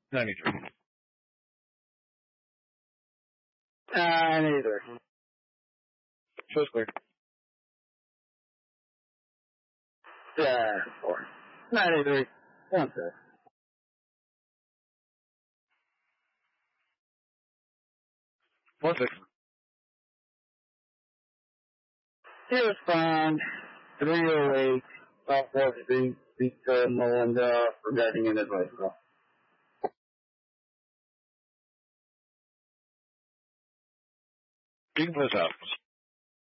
93. 93. Show's clear. Yeah, 4. 93. 1 sec. One six. He was fine. 308. South 4th Street. Beat Melinda for getting in his bicycle. You can put us out.